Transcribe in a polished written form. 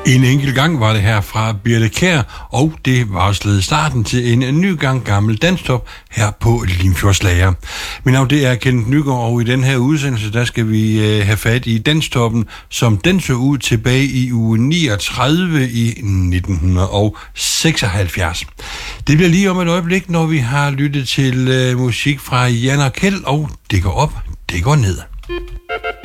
En enkelt gang var det her fra Birthe Kjær, og det varslede starten til en ny gang gammel danstop her på Limfjordslager. Mit navn det er Kent Nygaard, og i den her udsendelse, der skal vi have fat i danstoppen, som den så ud tilbage i uge 39 i 1976. Det bliver lige om et øjeblik, når vi har lyttet til musik fra Jan og Kjeld, og det går op, det går ned.